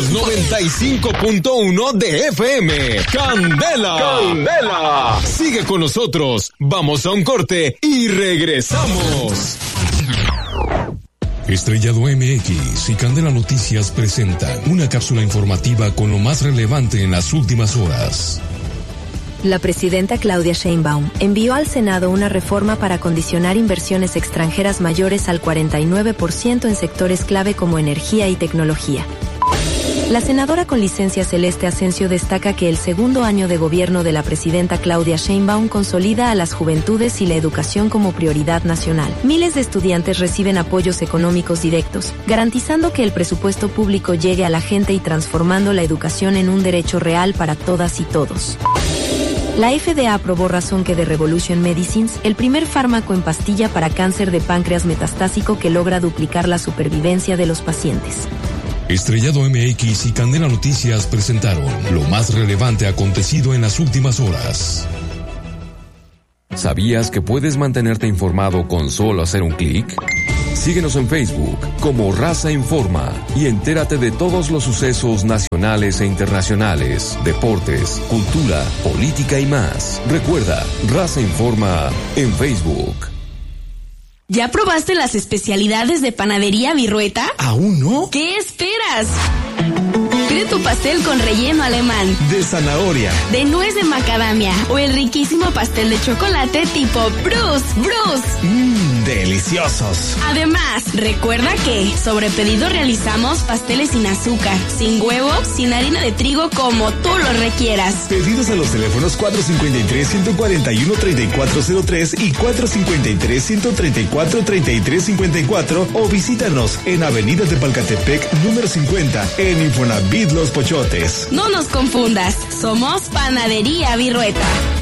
los 95.1 de FM. ¡Candela! ¡Candela! Sigue con nosotros. Vamos a un corte y regresamos. Estrellado MX y Candela Noticias presentan una cápsula informativa con lo más relevante en las últimas horas. La presidenta Claudia Sheinbaum envió al Senado una reforma para condicionar inversiones extranjeras mayores al 49% en sectores clave como energía y tecnología. La senadora con licencia Celeste Asensio destaca que el segundo año de gobierno de la presidenta Claudia Sheinbaum consolida a las juventudes y la educación como prioridad nacional. Miles de estudiantes reciben apoyos económicos directos, garantizando que el presupuesto público llegue a la gente y transformando la educación en un derecho real para todas y todos. La FDA aprobó Razonque de Revolution Medicines, el primer fármaco en pastilla para cáncer de páncreas metastásico que logra duplicar la supervivencia de los pacientes. Estrellado MX y Candela Noticias presentaron lo más relevante acontecido en las últimas horas. ¿Sabías que puedes mantenerte informado con solo hacer un clic? Síguenos en Facebook como Raza Informa y entérate de todos los sucesos nacionales e internacionales, deportes, cultura, política y más. Recuerda, Raza Informa en Facebook. ¿Ya probaste las especialidades de Panadería Virrueta? ¿Aún no? ¿Qué esperas? Pide tu pastel con relleno alemán, de zanahoria, de nuez de macadamia o el riquísimo pastel de chocolate tipo Bruce. Deliciosos. Además, recuerda que sobre pedido realizamos pasteles sin azúcar, sin huevo, sin harina de trigo, como tú lo requieras. Pedidos a los teléfonos 453-141-3403 y 453-134-3354 o visítanos en Avenida de Palcatepec, número 50, en Infonavit Los Pochotes. No nos confundas, somos Panadería Virrueta.